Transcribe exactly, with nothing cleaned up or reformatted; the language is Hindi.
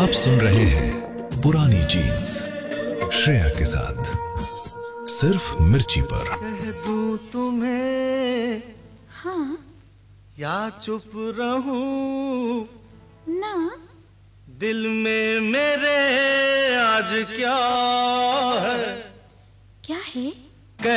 आप सुन रहे हैं पुरानी जीन्स श्रेया के साथ सिर्फ मिर्ची पर। कह दूं तुम्हें हाँ या चुप रहूं ना, दिल में मेरे आज क्या है? क्या है?